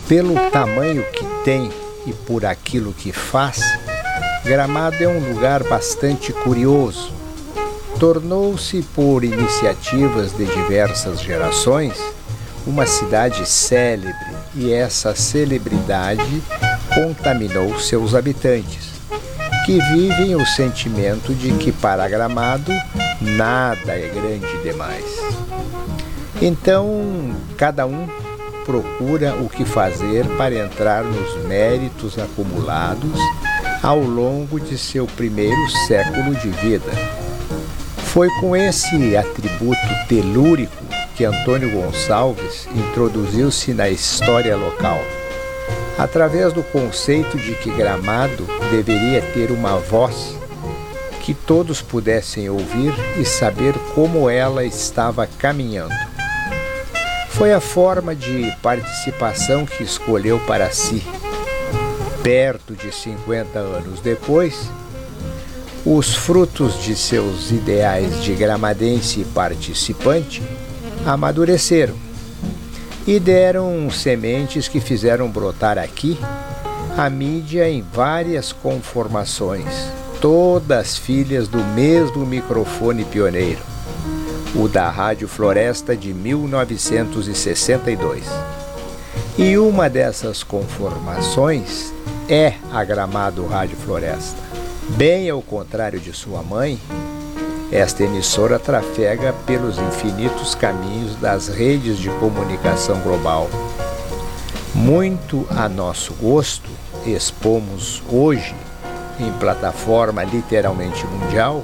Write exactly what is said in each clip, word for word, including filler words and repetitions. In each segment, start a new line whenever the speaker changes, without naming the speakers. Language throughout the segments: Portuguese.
Pelo tamanho que tem e por aquilo que faz, Gramado é um lugar bastante curioso. Tornou-se, por iniciativas de diversas gerações, uma cidade célebre, e essa celebridade contaminou seus habitantes, que vivem o sentimento de que para Gramado nada é grande demais. Então, cada um procura o que fazer para entrar nos méritos acumulados ao longo de seu primeiro século de vida. Foi com esse atributo telúrico que Antônio Gonçalves introduziu-se na história local, através do conceito de que Gramado deveria ter uma voz que todos pudessem ouvir e saber como ela estava caminhando. Foi a forma de participação que escolheu para si. Perto de cinquenta anos depois, os frutos de seus ideais de gramadense e participante amadureceram e deram sementes que fizeram brotar aqui a mídia em várias conformações, todas filhas do mesmo microfone pioneiro, o da Rádio Floresta de mil novecentos e sessenta e dois. E uma dessas conformações é a Gramado Rádio Floresta. Bem ao contrário de sua mãe, esta emissora trafega pelos infinitos caminhos das redes de comunicação global. Muito a nosso gosto, expomos hoje, em plataforma literalmente mundial,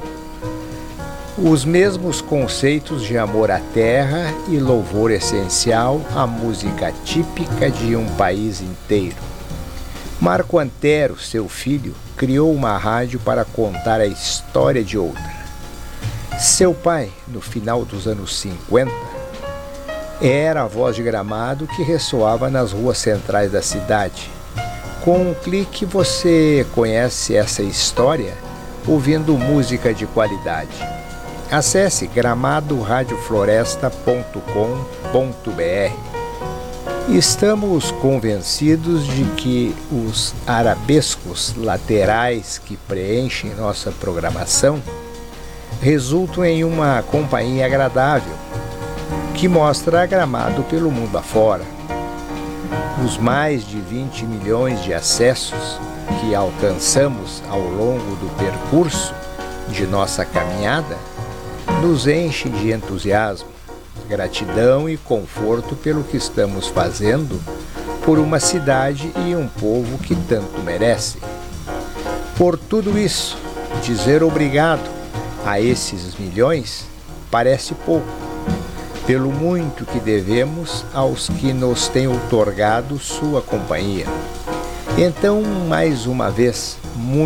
os mesmos conceitos de amor à terra e louvor essencial à música típica de um país inteiro. Marco Antero, seu filho, criou uma rádio para contar a história de outra. Seu pai, no final dos anos cinquenta, era a voz de Gramado que ressoava nas ruas centrais da cidade. Com um clique você conhece essa história ouvindo música de qualidade. Acesse gramado rádio floresta ponto com ponto br. Estamos convencidos de que os arabescos laterais que preenchem nossa programação resultam em uma companhia agradável que mostra Gramado pelo mundo afora. Os mais de vinte milhões de acessos que alcançamos ao longo do percurso de nossa caminhada nos enchem de entusiasmo, gratidão e conforto pelo que estamos fazendo por uma cidade e um povo que tanto merece. Por tudo isso, dizer obrigado a esses milhões parece pouco, pelo muito que devemos aos que nos têm outorgado sua companhia. Então, mais uma vez, muito